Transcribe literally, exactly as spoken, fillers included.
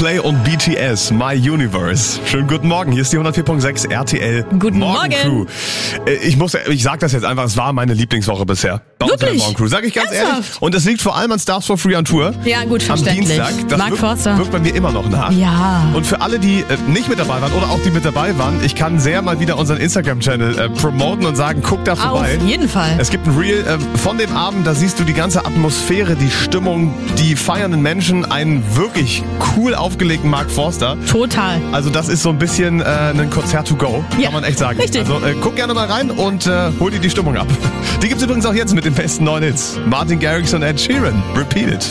Coldplay und B T S, My Universe. Schönen guten Morgen, hier ist die hundertvier Komma sechs R T L Guten Morgencrew. Ich muss, ich sag das jetzt einfach, es war meine Lieblingswoche bisher. Bei uns in der Morgencrew, sag ich ganz Ernsthaft? ehrlich. Und es liegt vor allem an Stars for Free on Tour. Ja, gut, Am verständlich. Dienstag. Das Mark wirkt, Forster. wirkt bei mir immer noch nach. Ja. Und für alle, die äh, nicht mit dabei waren oder auch die mit dabei waren, ich kann sehr mal wieder unseren Instagram-Channel äh, promoten und sagen, guck da vorbei. Auf jeden Fall. Es gibt ein Reel äh, von dem Abend, da siehst du die ganze Atmosphäre, die Stimmung, die feiernden Menschen, einen wirklich cool aufgelegten Mark Forster. Total. Also das ist so ein bisschen äh, ein Konzert to go, Ja, kann man echt sagen. richtig. Also äh, guck gerne mal rein und äh, hol dir die Stimmung ab. Die gibt's übrigens auch jetzt mit den besten neuen Hits. Martin Garrix und Ed Sheeran. Repeat It.